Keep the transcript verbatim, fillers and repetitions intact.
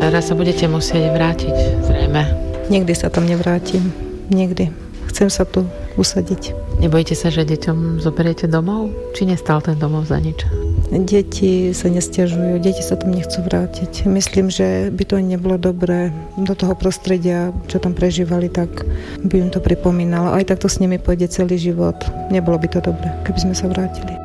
Raz sa budete musieť vrátiť, zrejme. Nikdy sa tam nevrátim. Nikdy. Chcem sa tu usadiť. Nebojíte sa, že deťom zoberiete domov? Či nestal ten domov za nič? Deti sa nesťažujú, deti sa tam nechcú vrátiť. Myslím, že by to nebolo dobré do toho prostredia, čo tam prežívali, tak by im to pripomínalo. Aj tak to s nimi pôjde celý život. Nebolo by to dobré, keby sme sa vrátili.